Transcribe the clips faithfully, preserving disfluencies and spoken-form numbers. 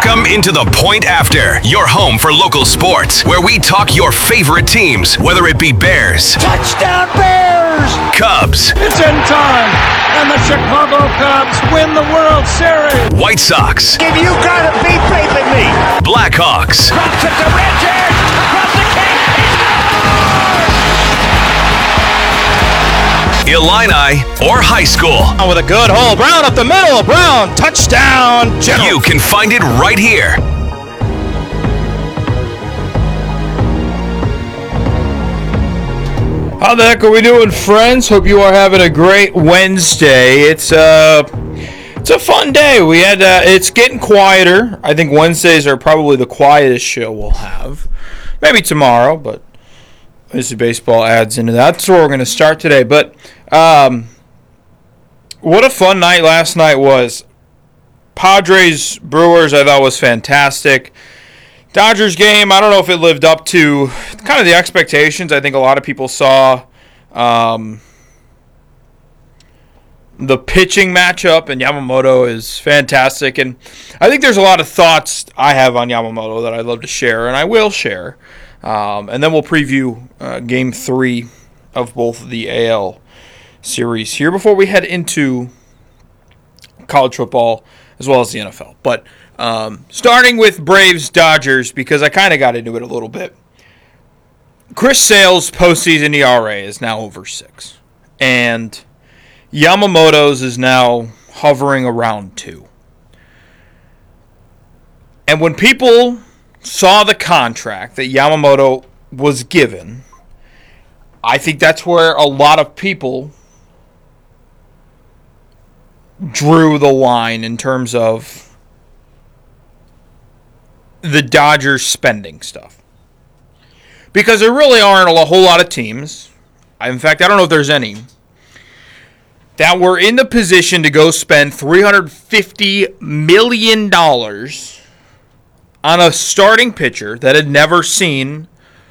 Welcome into the Point After, your home for local sports, where we talk your favorite teams, whether it be Bears, touchdown Bears, Cubs, it's in time, and the Chicago Cubs win the World Series, White Sox, if you gotta be faith in me, Blackhawks, drops it to Richards, across the cage, Illini, or high school. With a good hole, Brown up the middle, Brown, touchdown, General. You can find it right here. How the heck are we doing, friends? Hope you are having a great Wednesday. It's uh, it's a fun day. We had uh, it's getting quieter. I think Wednesdays are probably the quietest show we'll have. Maybe tomorrow, but obviously baseball adds into that. That's where we're going to start today. But um, what a fun night last night was. Padres Brewers, I thought was fantastic. Dodgers game, I don't know if it lived up to kind of the expectations. I think a lot of people saw um, the pitching matchup, and Yamamoto is fantastic. And I think there's a lot of thoughts I have on Yamamoto that I'd love to share, and I will share. Um, and then we'll preview uh, game three of both the A L series here before we head into college football as well as the N F L. But um, starting with Braves-Dodgers, because I kind of got into it a little bit. Chris Sale's postseason E R A is now over six. And Yamamoto's is now hovering around two. And when people saw the contract that Yamamoto was given, I think that's where a lot of people drew the line in terms of the Dodgers spending stuff. Because there really aren't a whole lot of teams, in fact, I don't know if there's any, that were in the position to go spend three hundred fifty million dollars on a starting pitcher that had never seen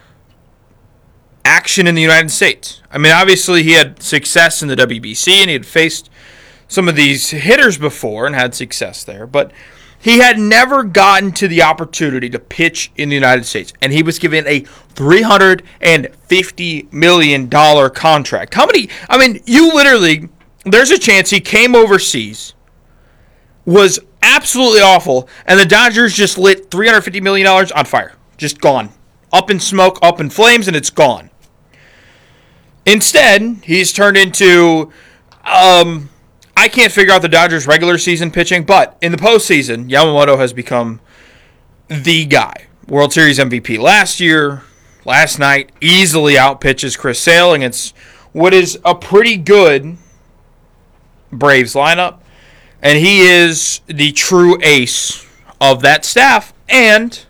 action in the United States. I mean, obviously he had success in the W B C and he had faced some of these hitters before and had success there, but he had never gotten to the opportunity to pitch in the United States, and he was given a three hundred fifty million dollars contract. How many, I mean, you literally, there's a chance he came overseas, was absolutely awful, and the Dodgers just lit three hundred fifty million dollars on fire. Just gone. Up in smoke, up in flames, and it's gone. Instead, he's turned into, um, I can't figure out the Dodgers' regular season pitching, but in the postseason, Yamamoto has become the guy. World Series M V P last year, last night, easily outpitches Chris Sale against what is a pretty good Braves lineup. And he is the true ace of that staff and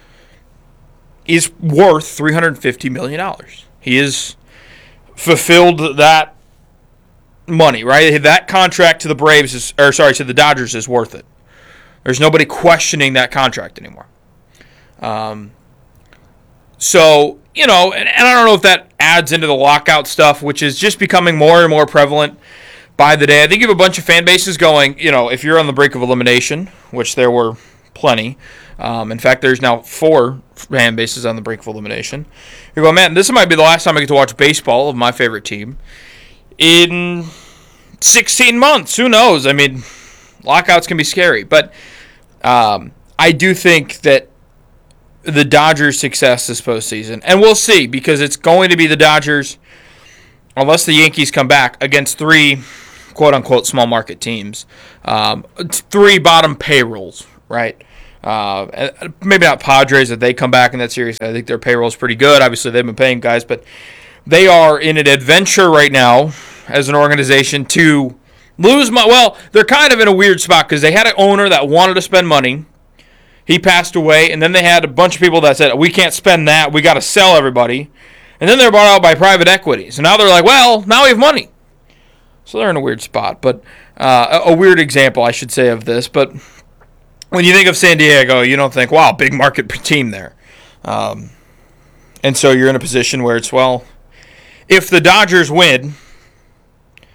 is worth three hundred fifty million dollars. He has fulfilled that money, right? That contract to the Braves is, or sorry, to the Dodgers is worth it. There's nobody questioning that contract anymore. Um, so, you know, and, and I don't know if that adds into the lockout stuff, which is just becoming more and more prevalent by the day. I think you have a bunch of fan bases going, you know, if you're on the brink of elimination, which there were plenty. Um, in fact, there's now four fan bases on the brink of elimination. You're going, man, this might be the last time I get to watch baseball of my favorite team in sixteen months. Who knows? I mean, lockouts can be scary. But um, I do think that the Dodgers' success this postseason, and we'll see, because it's going to be the Dodgers, unless the Yankees come back, against three quote-unquote small market teams, um, three bottom payrolls, right? Uh, maybe not Padres if they come back in that series. I think their payroll is pretty good. Obviously, they've been paying guys, but they are in an adventure right now as an organization to lose money. Well, they're kind of in a weird spot because they had an owner that wanted to spend money. He passed away, and then they had a bunch of people that said, we can't spend that. We got to sell everybody. And then they're bought out by private equity. So now they're like, well, now we have money. So they're in a weird spot, but uh, a weird example, I should say, of this. But when you think of San Diego, you don't think, wow, big market team there. Um, and so you're in a position where it's, well, if the Dodgers win,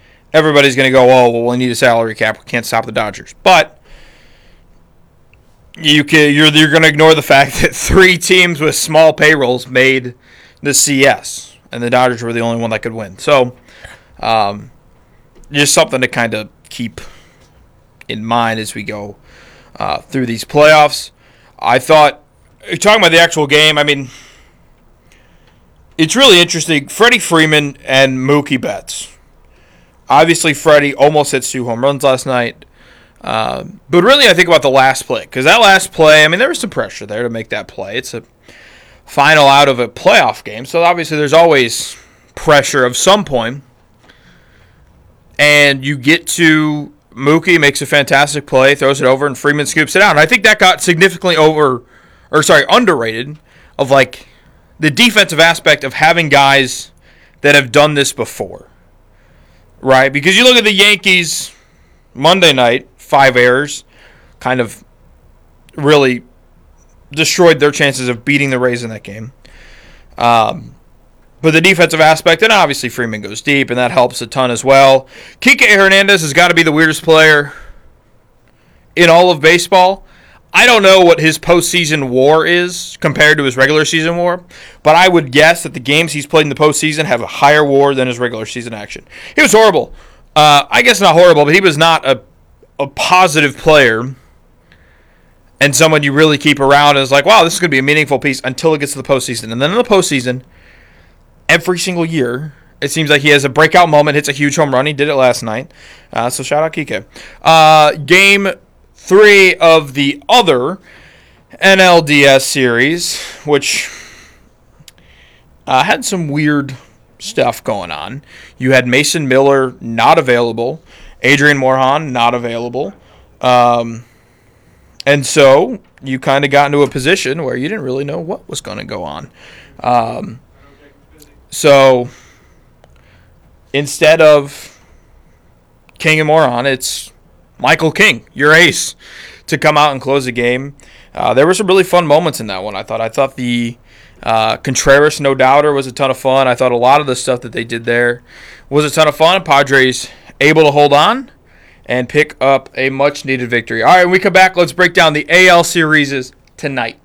everybody's going to go, oh, well, we need a salary cap. We can't stop the Dodgers. But you can, you're you're going to ignore the fact that three teams with small payrolls made the C S, and the Dodgers were the only one that could win. So, um, just something to kind of keep in mind as we go uh, through these playoffs. I thought, talking about the actual game, I mean, it's really interesting. Freddie Freeman and Mookie Betts. Obviously, Freddie almost hit two home runs last night. Uh, but really, I think about the last play. Because that last play, I mean, there was some pressure there to make that play. It's a final out of a playoff game. So, obviously, there's always pressure of some point. And you get to Mookie, makes a fantastic play, throws it over, and Freeman scoops it out. And I think that got significantly over, or sorry, underrated of, like, the defensive aspect of having guys that have done this before. Right? Because you look at the Yankees Monday night, five errors, kind of really destroyed their chances of beating the Rays in that game. Um, but the defensive aspect, and obviously Freeman goes deep, and that helps a ton as well. Kike Hernandez has got to be the weirdest player in all of baseball. I don't know what his postseason WAR is compared to his regular season WAR, but I would guess that the games he's played in the postseason have a higher WAR than his regular season action. He was horrible. Uh, I guess not horrible, but he was not a, a positive player and someone you really keep around as like, wow, this is going to be a meaningful piece until it gets to the postseason. And then in the postseason, every single year, it seems like he has a breakout moment, hits a huge home run. He did it last night. Uh, so shout out Kike. Uh, game three of the other N L D S series, which uh, had some weird stuff going on. You had Mason Miller not available, Adrian Morejon not available, um, and so you kind of got into a position where you didn't really know what was going to go on. Um, so instead of King and Morejon, it's Michael King, your ace, to come out and close the game. Uh, there were some really fun moments in that one. I thought. I thought the uh, Contreras no doubter was a ton of fun. I thought a lot of the stuff that they did there was a ton of fun. Padres able to hold on and pick up a much needed victory. All right, when we come back, let's break down the A L series tonight.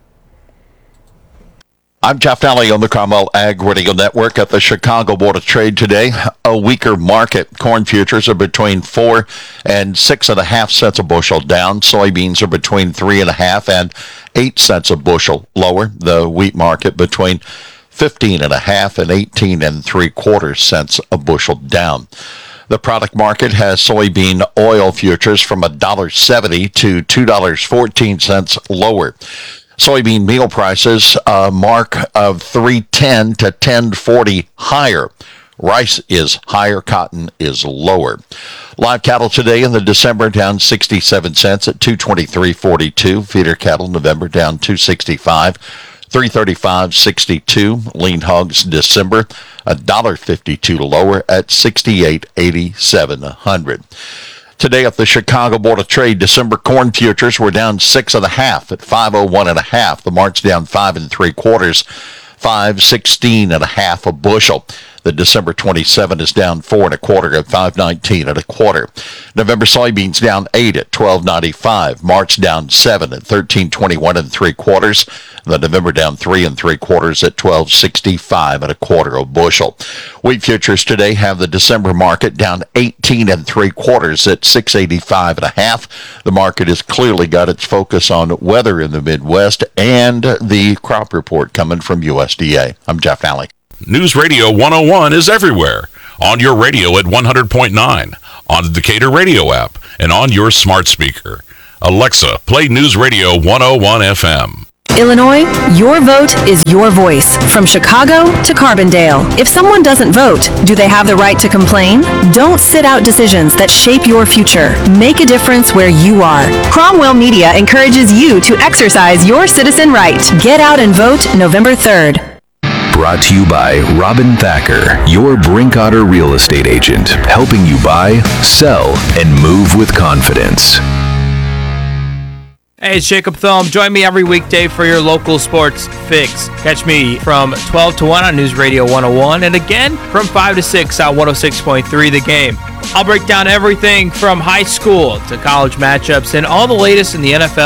I'm Jeff Daly on the Cromwell Ag Radio Network at the Chicago Board of Trade today. A weaker market. Corn futures are between four and six and a half cents a bushel down. Soybeans are between three and a half and eight cents a bushel lower. The wheat market between fifteen and a half and eighteen and three quarters cents a bushel down. The product market has soybean oil futures from one dollar seventy to two dollars and fourteen cents lower. Soybean meal prices, a mark of three ten to ten forty higher. Rice is higher, cotton is lower. Live cattle today in the December down sixty-seven cents at two twenty-three forty-two. Feeder cattle November down two sixty-five, three thirty-five sixty-two. Lean hogs December one dollar fifty-two lower at sixty-eight eighty-seven a hundred. Today at the Chicago Board of Trade, December corn futures were down six and a half at five oh one and a half. The March down five and three quarters, five sixteen and a half a bushel. The December twenty-seven is down four and a quarter at five nineteen and a quarter. November soybeans down eight at twelve ninety-five. March down seven at thirteen twenty-one and three quarters. The November down three and three quarters at twelve sixty-five and a quarter a bushel. Wheat futures today have the December market down eighteen and three quarters at six eighty-five and a half. The market has clearly got its focus on weather in the Midwest and the crop report coming from U S D A. I'm Jeff Daly. News Radio one oh one is everywhere. On your radio at one hundred point nine, on the Decatur radio app, and on your smart speaker. Alexa, play News Radio one oh one F M. Illinois, your vote is your voice. From Chicago to Carbondale. If someone doesn't vote, do they have the right to complain? Don't sit out decisions that shape your future. Make a difference where you are. Cromwell Media encourages you to exercise your citizen right. Get out and vote November third. Brought to you by Robin Thacker, your Brinkotter real estate agent, helping you buy, sell, and move with confidence. Hey, it's Jacob Thome. Join me every weekday for your local sports fix. Catch me from twelve to one on News Radio one oh one, and again from five to six on one oh six point three The Game. I'll break down everything from high school to college matchups and all the latest in the N F L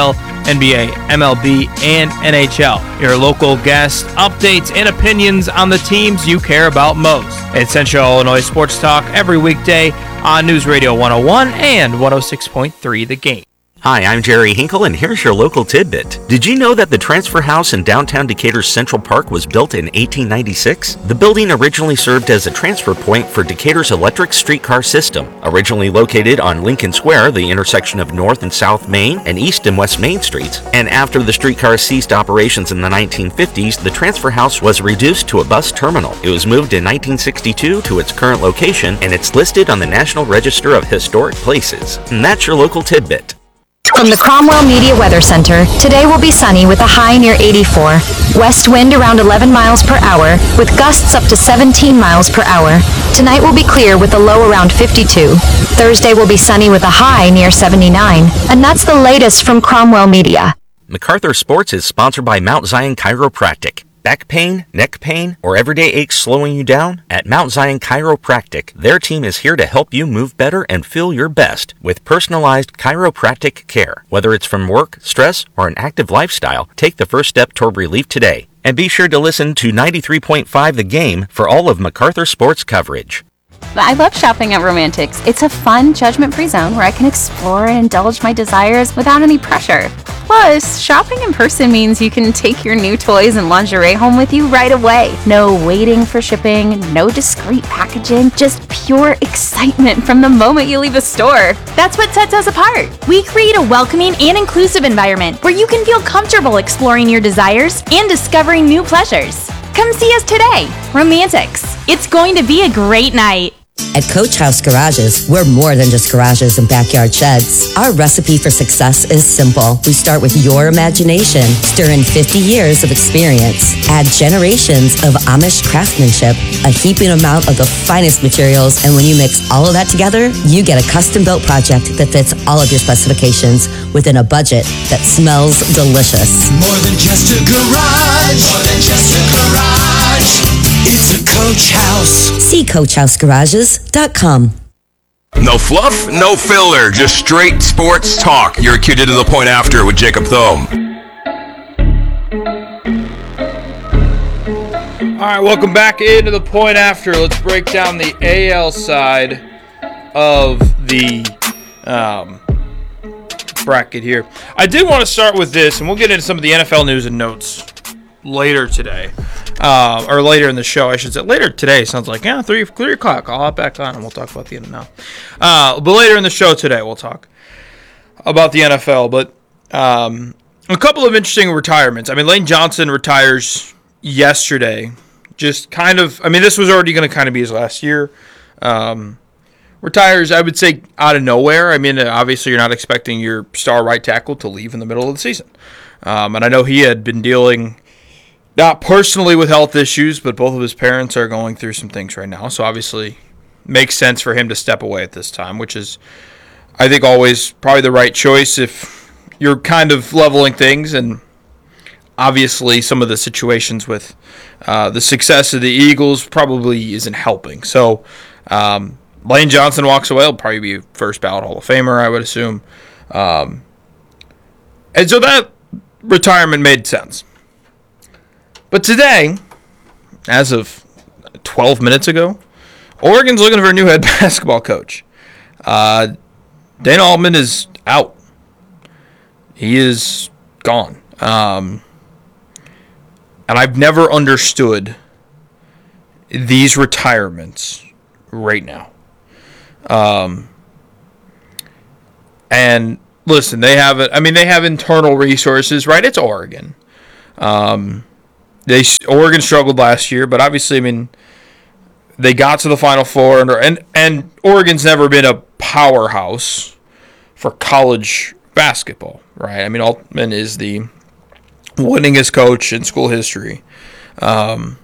N B A, M L B, and N H L. Your local guest updates and opinions on the teams you care about most. It's Central Illinois Sports Talk every weekday on News Radio one oh one and one oh six point three The Game. Hi, I'm Jerry Hinkle, and here's your local tidbit. Did you know that the transfer house in downtown Decatur's Central Park was built in eighteen ninety-six? The building originally served as a transfer point for Decatur's electric streetcar system. Originally located on Lincoln Square, the intersection of North and South Main and East and West Main Streets, and after the streetcars ceased operations in the nineteen fifties, the transfer house was reduced to a bus terminal. It was moved in nineteen sixty-two to its current location, and it's listed on the National Register of Historic Places. And that's your local tidbit. From the Cromwell Media Weather Center, today will be sunny with a high near eighty-four. West wind around eleven miles per hour, with gusts up to seventeen miles per hour. Tonight will be clear with a low around fifty-two. Thursday will be sunny with a high near seventy-nine. And that's the latest from Cromwell Media. MacArthur Sports is sponsored by Mount Zion Chiropractic. Back pain, neck pain, or everyday aches slowing you down? At Mount Zion Chiropractic, their team is here to help you move better and feel your best with personalized chiropractic care. Whether it's from work, stress, or an active lifestyle, take the first step toward relief today. And be sure to listen to ninety-three point five The Game for all of MacArthur Sports coverage. I love shopping at Romantics. It's a fun, judgment-free zone where I can explore and indulge my desires without any pressure. Plus, shopping in person means you can take your new toys and lingerie home with you right away. No waiting for shipping, no discreet packaging, just pure excitement from the moment you leave the store. That's what sets us apart. We create a welcoming and inclusive environment where you can feel comfortable exploring your desires and discovering new pleasures. Come see us today. Romantics. It's going to be a great night. At Coach House Garages, we're more than just garages and backyard sheds. Our recipe for success is simple. We start with your imagination, stir in fifty years of experience, add generations of Amish craftsmanship, a heaping amount of the finest materials, and when you mix all of that together, you get a custom-built project that fits all of your specifications within a budget that smells delicious. More than just a garage. More than just a garage. It's a Coach House. See coach house garages dot com. No fluff, no filler, just straight sports talk. You're cued into The Point After with Jacob Thome. All right, welcome back into The Point After. Let's break down the A L side of the um, bracket here. I did want to start with this, and we'll get into some of the N F L news and notes later today. Uh, or later in the show, I should say. Later today sounds like, yeah, three, three o'clock. I'll hop back on and we'll talk about the N F L. Uh, but later in the show today, we'll talk about the N F L. But um, a couple of interesting retirements. I mean, Lane Johnson retires yesterday. Just kind of, I mean, this was already going to kind of be his last year. Um, retires, I would say, out of nowhere. I mean, obviously you're not expecting your star right tackle to leave in the middle of the season. Um, and I know he had been dealing, not personally with health issues, but both of his parents are going through some things right now. So obviously makes sense for him to step away at this time, which is, I think, always probably the right choice if you're kind of leveling things. And obviously some of the situations with uh, the success of the Eagles probably isn't helping. So um, Lane Johnson walks away. He'll probably be a first ballot Hall of Famer, I would assume. Um, and so that retirement made sense. But today, as of twelve minutes ago, Oregon's looking for a new head basketball coach. Uh, Dana Altman is out. He is gone. Um, and I've never understood these retirements right now. Um, and listen, they have it. I mean, they have internal resources, right? It's Oregon. Um, They Oregon struggled last year, but obviously, I mean, they got to the Final Four, and and, and Oregon's never been a powerhouse for college basketball, right? I mean, Altman is the winningest coach in school history. Um,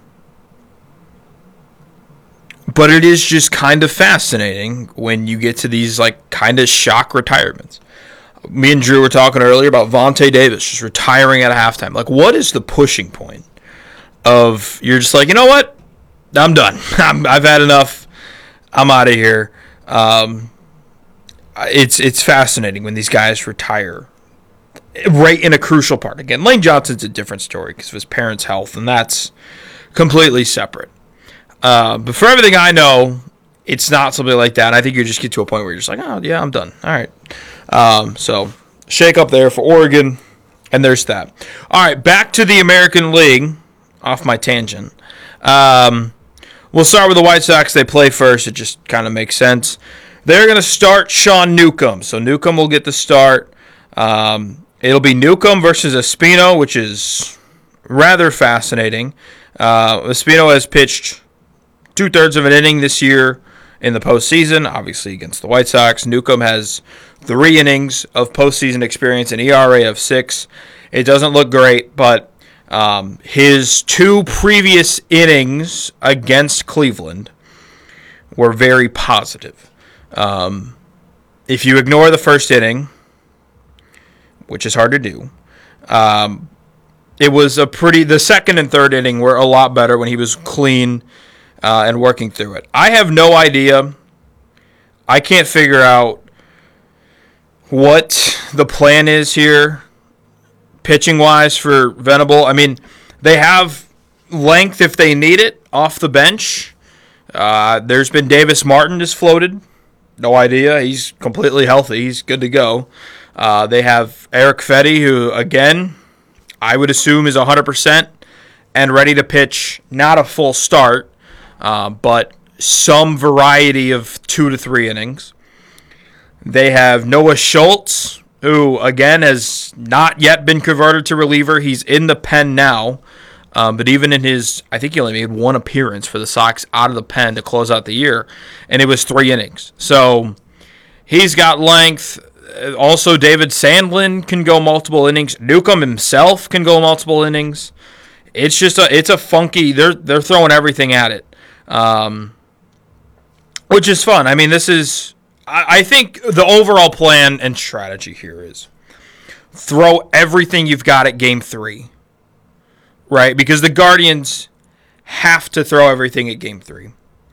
but it is just kind of fascinating when you get to these, like, kind of shock retirements. Me and Drew were talking earlier about Vontae Davis just retiring at a halftime. Like, what is the pushing point of you're just like, you know what? I'm done. I'm, I've had enough. I'm out of here. Um, it's it's fascinating when these guys retire right in a crucial part. Again, Lane Johnson's a different story because of his parents' health, and that's completely separate. Uh, but for everything I know, it's not something like that. I think you just get to a point where you're just like, oh, yeah, I'm done. All right. Um, so, shake up there for Oregon, and there's that. All right, back to the American League, off my tangent. Um, we'll start with the White Sox. They play first. It just kind of makes sense. They're going to start Sean Newcomb. So, Newcomb will get the start. Um, it'll be Newcomb versus Espino, which is rather fascinating. Uh, Espino has pitched two-thirds of an inning this year in the postseason, obviously against the White Sox. Newcomb has three innings of postseason experience, an E R A of six. It doesn't look great, but um, his two previous innings against Cleveland were very positive. Um, if you ignore the first inning, which is hard to do, um, it was a pretty. The second and third inning were a lot better when he was clean uh, and working through it. I have no idea. I can't figure out what the plan is here, pitching wise for Venable. I mean, they have length if they need it off the bench. Uh, there's been Davis Martin just floated. No idea. He's completely healthy. He's good to go. Uh, they have Eric Fetty, who, again, I would assume is one hundred percent and ready to pitch, not a full start, uh, but some variety of two to three innings. They have Noah Schultz, who, again, has not yet been converted to reliever. He's in the pen now, um, but even in his, I think he only made one appearance for the Sox out of the pen to close out the year, and it was three innings. So he's got length. Also, David Sandlin can go multiple innings. Newcomb himself can go multiple innings. It's just a it's a funky. They're they're throwing everything at it, um, which is fun. I mean, this is. I, I think the overall plan and strategy here is throw everything you've got at Game Three, right? Because the Guardians have to throw everything at Game Three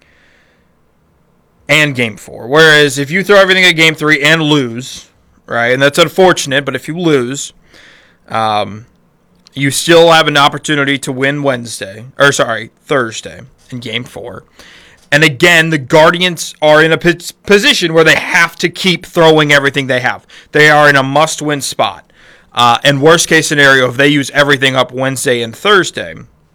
and Game Four. Whereas if you throw everything at Game Three and lose, right, and that's unfortunate, but if you lose, um, you still have an opportunity to win Wednesday, or sorry, Thursday in Game Four. And again, the Guardians are in a p- position where they have to keep throwing everything they have. They are in a must-win spot. Uh, and worst case scenario, if they use everything up Wednesday and Thursday,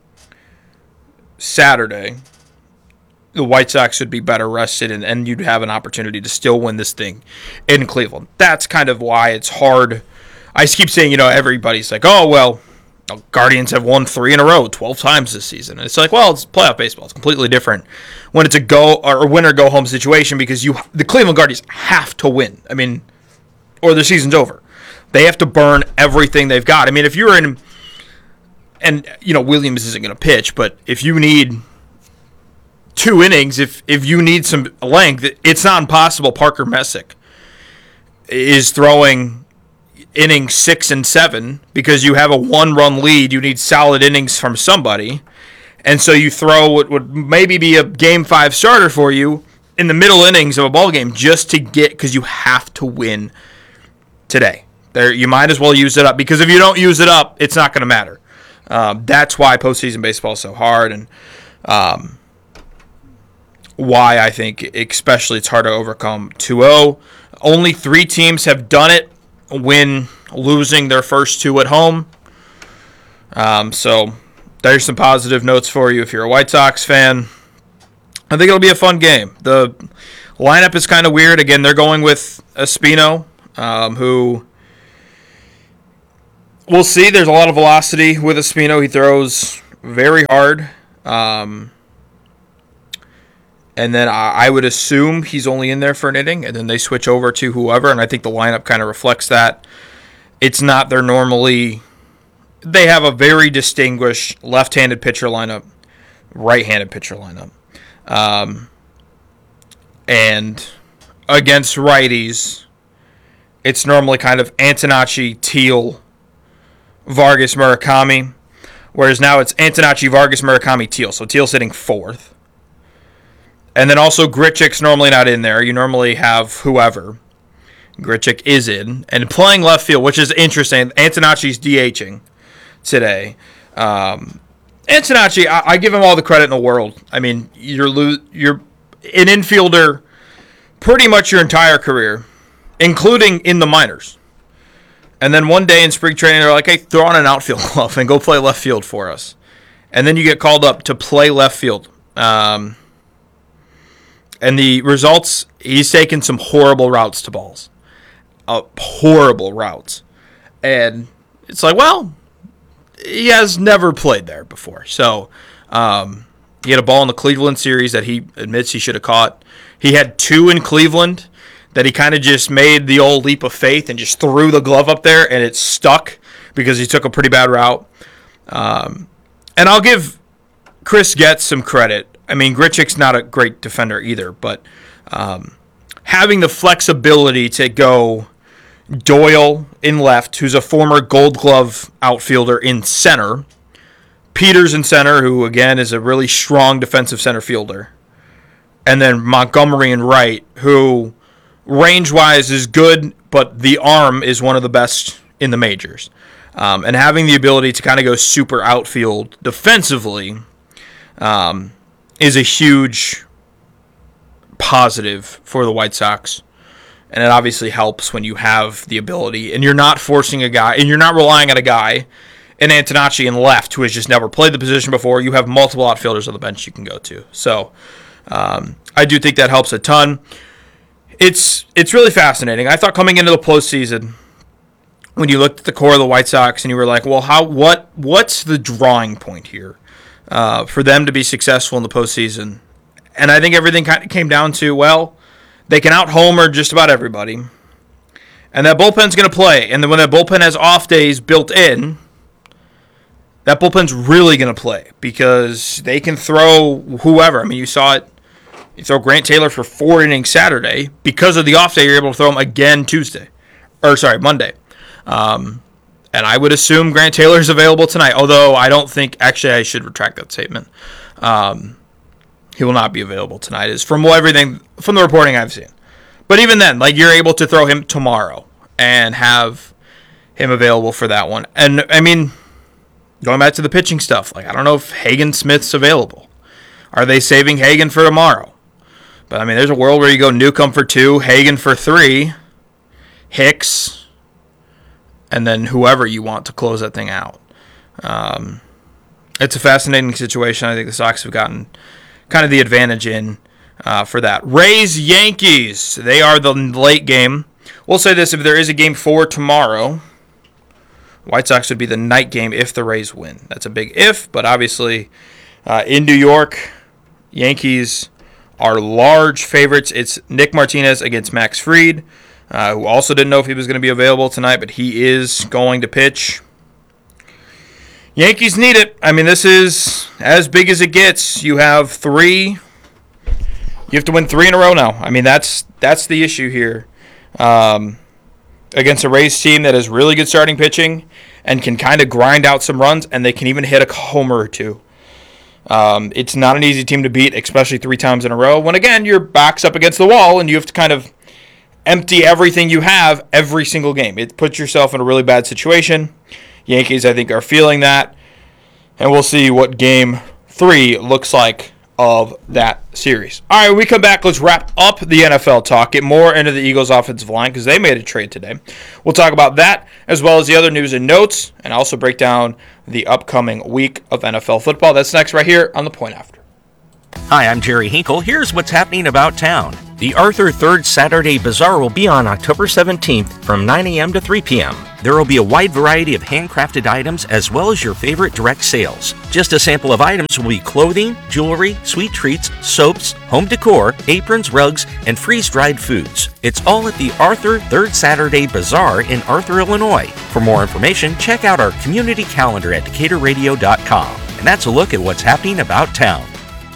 Saturday, the White Sox should be better rested, and, and you'd have an opportunity to still win this thing in Cleveland. That's kind of why it's hard. I just keep saying, you know, everybody's like, oh, well, the Guardians have won three in a row, twelve times this season. And it's like, well, it's playoff baseball. It's completely different when it's a go or win or go home situation because you the Cleveland Guardians have to win. I mean, or the season's over. They have to burn everything they've got. I mean, if you're in, and, you know, Williams isn't going to pitch, but if you need two innings, if if you need some length, it's not impossible. Parker Messick is throwing innings six and seven because you have a one-run lead. You need solid innings from somebody, and so you throw what would maybe be a game five starter for you in the middle innings of a ball game just to get, because you have to win today. There, you might as well use it up, because if you don't use it up, it's not going to matter. Um, that's why postseason baseball is so hard, and um, why I think especially it's hard to overcome two oh. Only three teams have done it when losing their first two at home. Um, so there's some positive notes for you if you're a White Sox fan. I think it'll be a fun game. The lineup is kind of weird. Again, they're going with Espino, um, who we'll see. There's a lot of velocity with Espino. He throws very hard. Um, and then I, I would assume he's only in there for an inning, and then they switch over to whoever, and I think the lineup kind of reflects that. It's not their normally... They have a very distinguished left-handed pitcher lineup, right-handed pitcher lineup. Um, and against righties, it's normally kind of Antonacci, Teal, Vargas, Murakami, whereas now it's Antonacci, Vargas, Murakami, Teal. So Teal's hitting fourth. And then also Grichuk's normally not in there. You normally have whoever. Grichuk is in and playing left field, which is interesting. Antonacci's DHing today. Um, Antonacci, I, I give him all the credit in the world. I mean, you're lo- you're an infielder pretty much your entire career, including in the minors. And then one day in spring training, they're like, hey, throw on an outfield glove and go play left field for us. And then you get called up to play left field. Um, and the results, he's taken some horrible routes to balls. Uh, horrible routes. And it's like, well, he has never played there before. So um, he had a ball in the Cleveland series that he admits he should have caught. He had two in Cleveland that he kind of just made the old leap of faith and just threw the glove up there, and it stuck because he took a pretty bad route. Um, and I'll give Chris Getz some credit. I mean, Grichuk's not a great defender either, but um, having the flexibility to go Doyle in left, who's a former Gold Glove outfielder in center, Peters in center, who, again, is a really strong defensive center fielder, and then Montgomery in right, who range-wise is good, but the arm is one of the best in the majors. Um, and having the ability to kind of go super outfield defensively um, is a huge positive for the White Sox. And it obviously helps when you have the ability, and you're not forcing a guy, and you're not relying on a guy in Antonacci in left who has just never played the position before. You have multiple outfielders on the bench you can go to. So um, I do think that helps a ton. It's it's really fascinating. I thought coming into the postseason, when you looked at the core of the White Sox and you were like, well, how what what's the drawing point here uh, for them to be successful in the postseason? And I think everything kind of came down to, well, they can out-homer just about everybody. And that bullpen's going to play. And then when that bullpen has off days built in, that bullpen's really going to play because they can throw whoever. I mean, you saw it. You throw Grant Taylor for four innings Saturday. Because of the off day, you're able to throw him again Tuesday. Or, sorry, Monday. Um, and I would assume Grant Taylor's available tonight. Although I don't think, actually I should retract that statement. Um, he will not be available tonight. Is from everything, from the reporting I've seen. But even then, like, you're able to throw him tomorrow and have him available for that one. And, I mean, going back to the pitching stuff, like, I don't know if Hagen Smith's available. Are they saving Hagen for tomorrow? But, I mean, there's a world where you go Newcomb for two, Hagen for three, Hicks, and then whoever you want to close that thing out. Um, it's a fascinating situation. I think the Sox have gotten kind of the advantage in uh, for that. Rays, Yankees. They are the late game. We'll say this, if there is a game four tomorrow, White Sox would be the night game if the Rays win. That's a big if, but obviously uh, in New York, Yankees are large favorites. It's Nick Martinez against Max Fried, uh, who also didn't know if he was going to be available tonight, but he is going to pitch. Yankees need it. I mean, this is as big as it gets. You have three. You have to win three in a row now. I mean, that's that's the issue here. Um, against a Rays team that has really good starting pitching and can kind of grind out some runs, and they can even hit a homer or two. Um, it's not an easy team to beat, especially three times in a row, when, again, your back's up against the wall and you have to kind of empty everything you have every single game. It puts yourself in a really bad situation. Yankees, I think, are feeling that, and we'll see what game three looks like of that series. All right, when we come back, let's wrap up the N F L talk, get more into the Eagles' offensive line because they made a trade today. We'll talk about that as well as the other news and notes, and also break down the upcoming week of N F L football. That's next right here on The Point After. Hi, I'm Jerry Hinkle. Here's what's happening about town. The Arthur third Saturday Bazaar will be on October seventeenth from nine a.m. to three p.m. There will be a wide variety of handcrafted items as well as your favorite direct sales. Just a sample of items will be clothing, jewelry, sweet treats, soaps, home decor, aprons, rugs, and freeze-dried foods. It's all at the Arthur third Saturday Bazaar in Arthur, Illinois. For more information, check out our community calendar at decatur radio dot com. And that's a look at what's happening about town.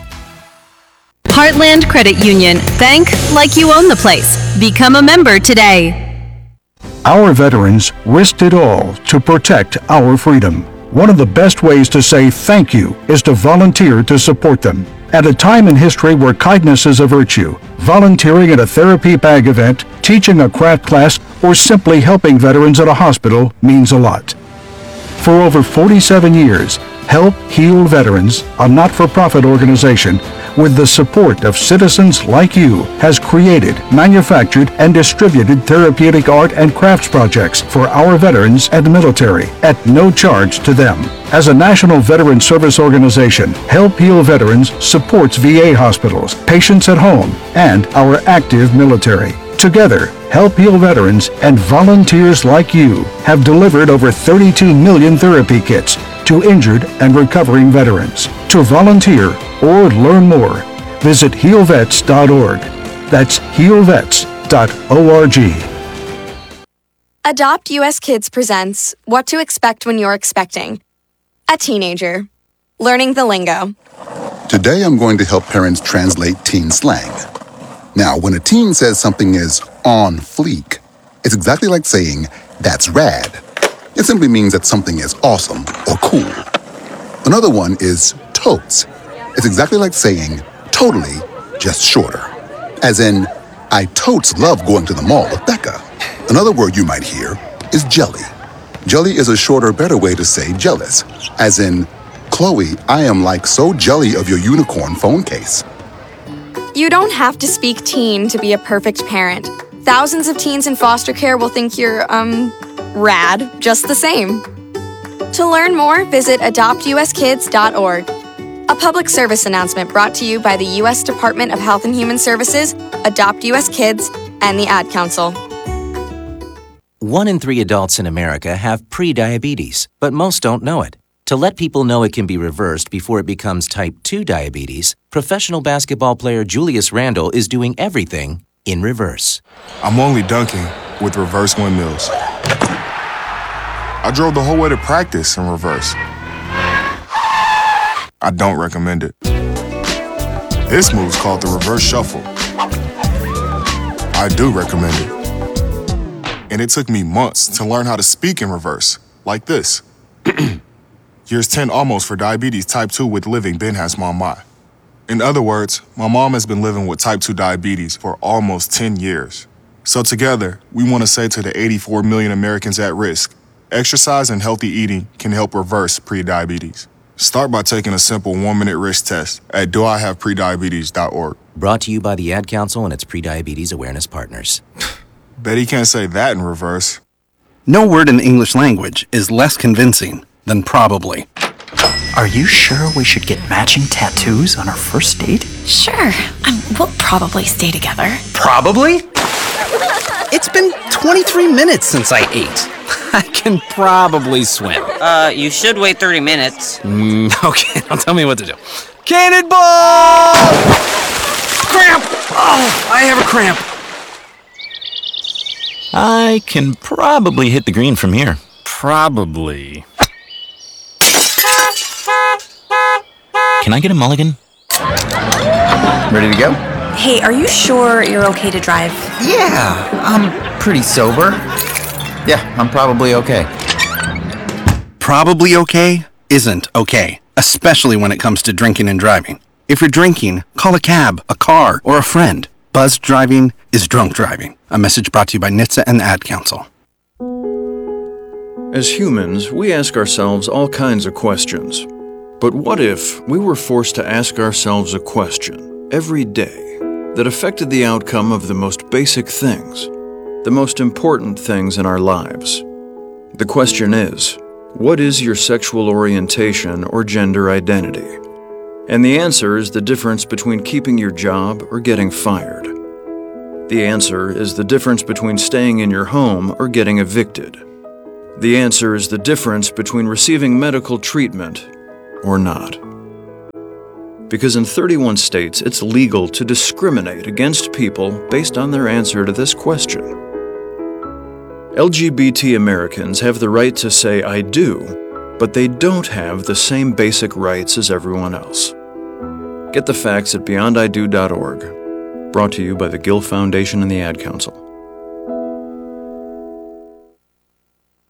Heartland Credit Union. Bank like you own the place. Become a member today. Our veterans risked it all to protect our freedom. One of the best ways to say thank you is to volunteer to support them. At a time in history where kindness is a virtue, volunteering at a therapy bag event, teaching a craft class, or simply helping veterans at a hospital means a lot. For over forty-seven years, Help Heal Veterans, a not-for-profit organization, with the support of citizens like you, has created, manufactured, and distributed therapeutic art and crafts projects for our veterans and military at no charge to them. As a national veteran service organization, Help Heal Veterans supports V A hospitals, patients at home, and our active military. Together, Help Heal Veterans and volunteers like you have delivered over thirty-two million therapy kits to injured and recovering veterans. To volunteer or learn more, visit heal vets dot org. That's heal vets dot org. Adopt U S Kids presents What to Expect When You're Expecting. A teenager. Learning the lingo. Today I'm going to help parents translate teen slang. Now, when a teen says something is on fleek, it's exactly like saying, that's rad. It simply means that something is awesome or cool. Another one is totes. It's exactly like saying, totally, just shorter. As in, I totes love going to the mall with Becca. Another word you might hear is jelly. Jelly is a shorter, better way to say jealous. As in, Chloe, I am like so jelly of your unicorn phone case. You don't have to speak teen to be a perfect parent. Thousands of teens in foster care will think you're, um, rad, just the same. To learn more, visit adopt u s kids dot org. A public service announcement brought to you by the U S Department of Health and Human Services, Adopt U S Kids, and the Ad Council. One in three adults in America have prediabetes, but most don't know it. To let people know it can be reversed before it becomes type two diabetes, professional basketball player Julius Randle is doing everything in reverse. I'm only dunking with reverse windmills. I drove the whole way to practice in reverse. I don't recommend it. This move's called the reverse shuffle. I do recommend it. And it took me months to learn how to speak in reverse, like this. Years ten almost for diabetes type two with living Ben has mom my. In other words, my mom has been living with type two diabetes for almost ten years. So together, we want to say to the eighty-four million Americans at risk, exercise and healthy eating can help reverse prediabetes. Start by taking a simple one-minute risk test at do I have prediabetes dot org. Brought to you by the Ad Council and its prediabetes awareness partners. Bet he can't say that in reverse. No word in the English language is less convincing than probably. Are you sure we should get matching tattoos on our first date? Sure. Um, we'll probably stay together. Probably? It's been twenty-three minutes since I ate. I can probably swim. Uh, you should wait thirty minutes. Mm, okay, now tell me what to do. Cannonball! Cramp! Oh, I have a cramp. I can probably hit the green from here. Probably. Can I get a mulligan? Ready to go? Hey, are you sure you're okay to drive? Yeah, I'm pretty sober. Yeah, I'm probably okay. Probably okay isn't okay, especially when it comes to drinking and driving. If you're drinking, call a cab, a car, or a friend. Buzzed driving is drunk driving. A message brought to you by N H T S A and the Ad Council. As humans, we ask ourselves all kinds of questions. But what if we were forced to ask ourselves a question every day that affected the outcome of the most basic things, the most important things in our lives? The question is, what is your sexual orientation or gender identity? And the answer is the difference between keeping your job or getting fired. The answer is the difference between staying in your home or getting evicted. The answer is the difference between receiving medical treatment or not. Because in thirty-one states, it's legal to discriminate against people based on their answer to this question. L G B T Americans have the right to say I do, but they don't have the same basic rights as everyone else. Get the facts at beyond I do dot org. Brought to you by the Gill Foundation and the Ad Council.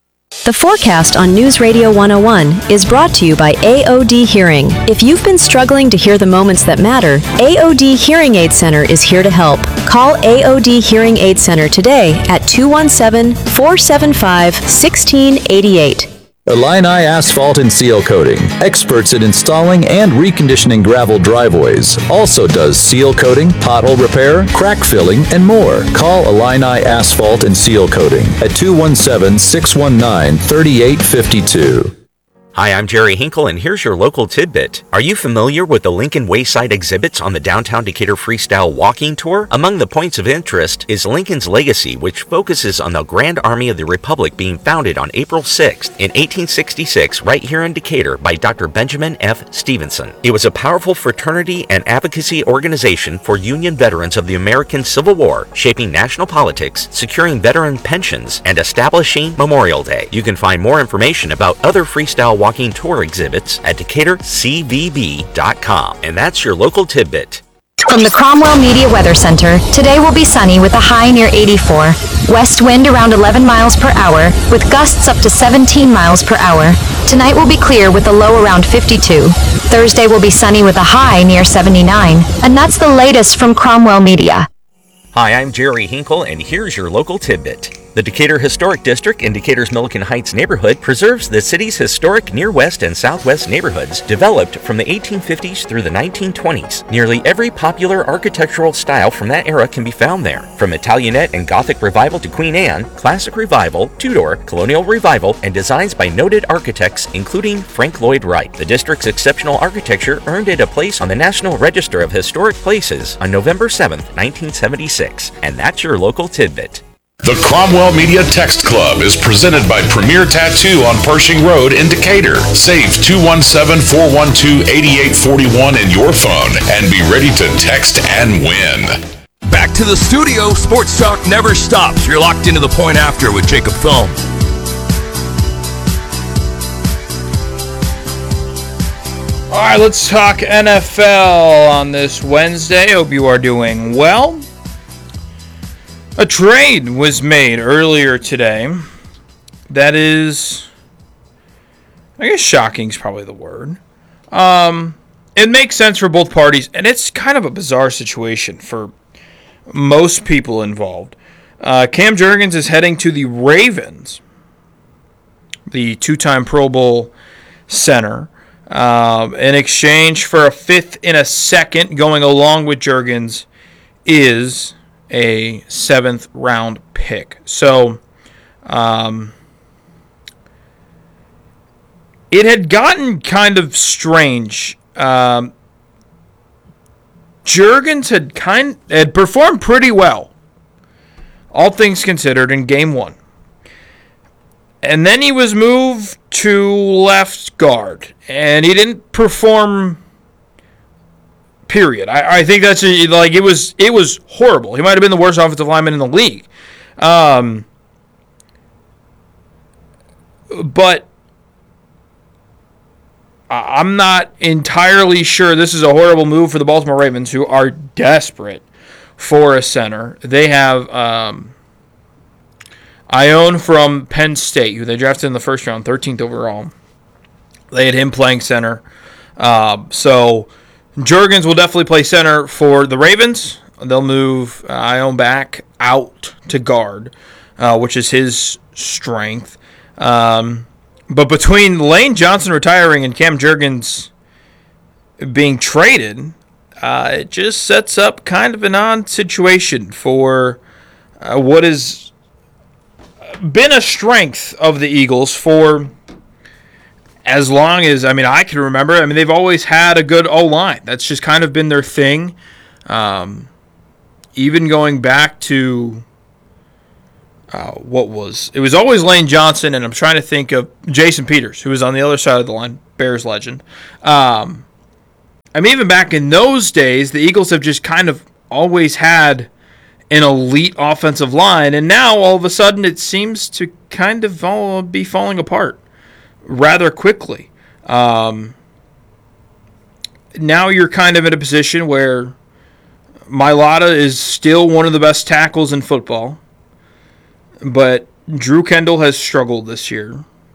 The forecast on News Radio one oh one is brought to you by A O D Hearing. If you've been struggling to hear the moments that matter, A O D Hearing Aid Center is here to help. Call A O D Hearing Aid Center today at two one seven, four seven five, one six eight eight. Illini Asphalt and Seal Coating, experts in installing and reconditioning gravel driveways. Also does seal coating, pothole repair, crack filling, and more. Call Illini Asphalt and Seal Coating at two one seven, six one nine, three eight five two. Hi, I'm Jerry Hinkle, and here's your local tidbit. Are you familiar with the Lincoln Wayside exhibits on the Downtown Decatur Freestyle Walking Tour? Among the points of interest is Lincoln's legacy, which focuses on the Grand Army of the Republic being founded on April sixth in eighteen sixty-six right here in Decatur by Doctor Benjamin F. Stevenson. It was a powerful fraternity and advocacy organization for Union veterans of the American Civil War, shaping national politics, securing veteran pensions, and establishing Memorial Day. You can find more information about other freestyle walking tour exhibits at decatur c v b dot com. And that's your local tidbit. From the Cromwell Media Weather Center, today will be sunny with a high near eighty-four. West wind around eleven miles per hour, with gusts up to seventeen miles per hour. Tonight will be clear with a low around fifty-two. Thursday will be sunny with a high near seventy-nine. And that's the latest from Cromwell Media. Hi, I'm Jerry Hinkle, and here's your local tidbit. The Decatur Historic District in Decatur's Milliken Heights neighborhood preserves the city's historic near west and southwest neighborhoods developed from the eighteen fifties through the nineteen twenties. Nearly every popular architectural style from that era can be found there, from Italianate and Gothic Revival to Queen Anne, Classic Revival, Tudor, Colonial Revival, and designs by noted architects including Frank Lloyd Wright. The district's exceptional architecture earned it a place on the National Register of Historic Places on November seventh, nineteen seventy-six. And that's your local tidbit. The Cromwell Media Text Club is presented by Premier Tattoo on Pershing Road in Decatur. Save two one seven, four one two, eight eight four one in your phone and be ready to text and win. Back to the studio. Sports talk never stops. You're locked into the Point After with Jacob Thome. All right, let's talk N F L on this Wednesday. Hope you are doing well. A trade was made earlier today that is, I guess shocking is probably the word. Um, it makes sense for both parties, and it's kind of a bizarre situation for most people involved. Uh, Cam Jurgens is heading to the Ravens, the two-time Pro Bowl center, um, in exchange for a fifth and a second. Going along with Jurgens is a seventh round pick. So um, it had gotten kind of strange. Um, Jurgens had kind had performed pretty well, all things considered, in game one. And then he was moved to left guard, and he didn't perform. Period. I, I think that's a, like it was. It was horrible. He might have been the worst offensive lineman in the league. Um, but I'm not entirely sure. This is a horrible move for the Baltimore Ravens, who are desperate for a center. They have um, Ione from Penn State, who they drafted in the first round, thirteenth overall. They had him playing center. Uh, so. Jurgens will definitely play center for the Ravens. They'll move uh, Ione back out to guard, uh, which is his strength. Um, but between Lane Johnson retiring and Cam Jurgens being traded, uh, it just sets up kind of an odd situation for uh, what has been a strength of the Eagles for as long as, I mean, I can remember. I mean, they've always had a good O-line. That's just kind of been their thing. Um, even going back to uh, what was, it was always Lane Johnson, and I'm trying to think of Jason Peters, who was on the other side of the line, Bears legend. Um, I mean, even back in those days, the Eagles have just kind of always had an elite offensive line, and now all of a sudden it seems to kind of all be falling apart rather quickly. Um, now you're kind of in a position where Mailata is still one of the best tackles in football, but Drew Kendall has struggled this year.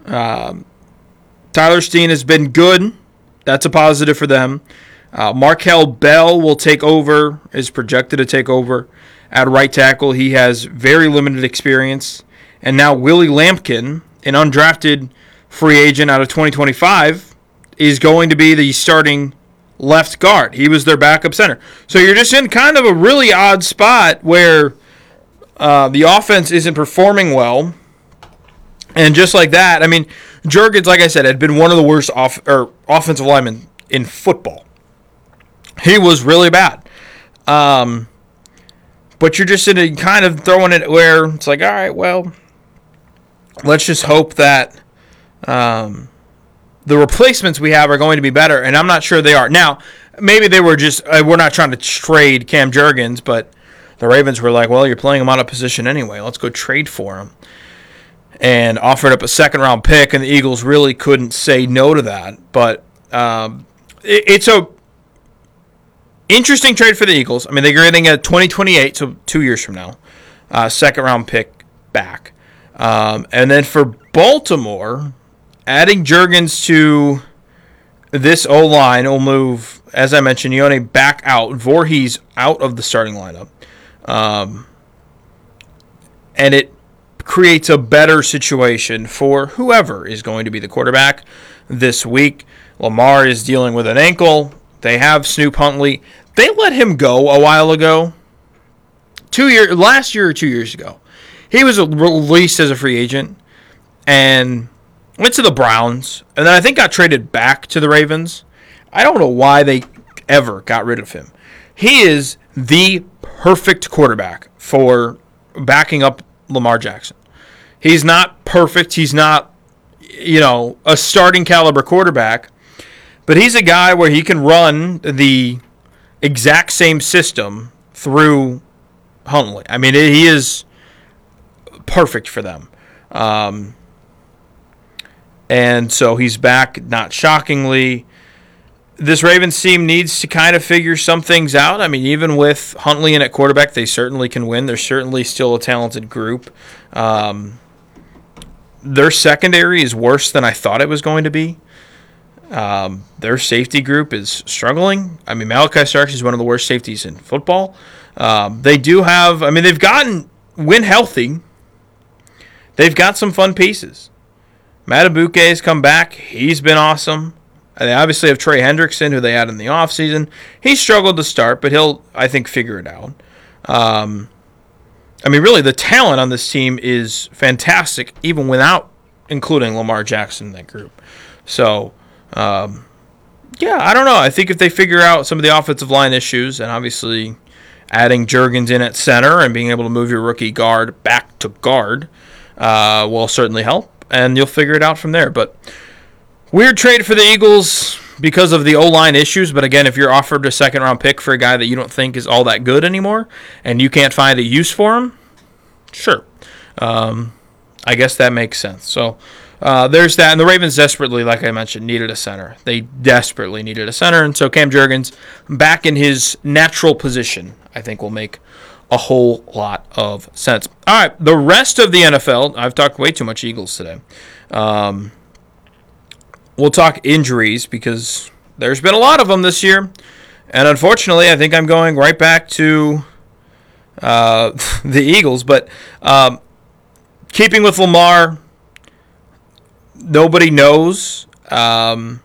Um, Tyler Steen has been good. That's a positive for them. Uh, Markel Bell will take over, is projected to take over at right tackle. He has very limited experience. And now Willie Lampkin, an undrafted free agent out of twenty twenty-five, is going to be the starting left guard. He was their backup center. So you're just in kind of a really odd spot where uh, the offense isn't performing well. And just like that, I mean, Jurgens, like I said, had been one of the worst off or offensive linemen in football. He was really bad. Um, but you're just in a kind of throwing it where it's like, all right, well, let's just hope that um, the replacements we have are going to be better, and I'm not sure they are. Now, maybe they were just, uh, we're not trying to trade Cam Jurgens, but the Ravens were like, well, you're playing him out of position anyway. Let's go trade for him. And offered up a second-round pick, and the Eagles really couldn't say no to that. But um, it, it's a interesting trade for the Eagles. I mean, they're getting a twenty twenty-eight, so two years from now, uh, second-round pick back. Um, and then for Baltimore, adding Jurgens to this O-line will move, as I mentioned, Ione back out. Voorhees out of the starting lineup. Um, and it creates a better situation for whoever is going to be the quarterback this week. Lamar is dealing with an ankle. They have Snoop Huntley. They let him go a while ago. Two year, last year or two years ago. He was released as a free agent and went to the Browns, and then I think got traded back to the Ravens. I don't know why they ever got rid of him. He is the perfect quarterback for backing up Lamar Jackson. He's not perfect. He's not, you know, a starting caliber quarterback, but he's a guy where he can run the exact same system through Huntley. I mean, he is perfect for them. Um, and so he's back, not shockingly. This Ravens team needs to kind of figure some things out. I mean, even with Huntley in at quarterback, they certainly can win. They're certainly still a talented group. Um, their secondary is worse than I thought it was going to be. Um, their safety group is struggling. I mean, Malachi Starks is one of the worst safeties in football. Um, they do have, I mean, they've gotten, when healthy, they've got some fun pieces. Matabuke has come back. He's been awesome. They obviously have Trey Hendrickson, who they had in the offseason. He struggled to start, but he'll, I think, figure it out. Um, I mean, really, the talent on this team is fantastic, even without including Lamar Jackson in that group. So, um, yeah, I don't know. I think if they figure out some of the offensive line issues, and obviously adding Jurgens in at center and being able to move your rookie guard back to guard uh, will certainly help, and you'll figure it out from there. But weird trade for the Eagles because of the O-line issues, but again, if you're offered a second-round pick for a guy that you don't think is all that good anymore and you can't find a use for him, sure. Um, I guess that makes sense. So uh, there's that. And the Ravens desperately, like I mentioned, needed a center. They desperately needed a center, and so Cam Jurgens back in his natural position, I think, will make a whole lot of sense. All right, the rest of the N F L, I've talked way too much Eagles today. Um We'll talk injuries because there's been a lot of them this year. And unfortunately, I think I'm going right back to uh, the Eagles. But um, keeping with Lamar, nobody knows. Um,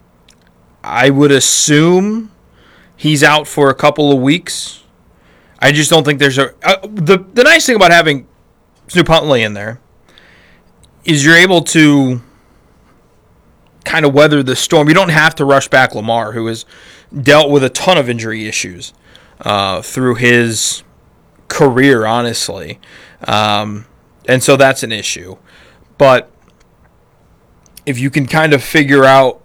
I would assume he's out for a couple of weeks. I just don't think there's a... Uh, the, the nice thing about having Snoop Huntley in there is you're able to kind of weather the storm. You don't have to rush back Lamar, who has dealt with a ton of injury issues uh, through his career, honestly. Um, and so that's an issue. But if you can kind of figure out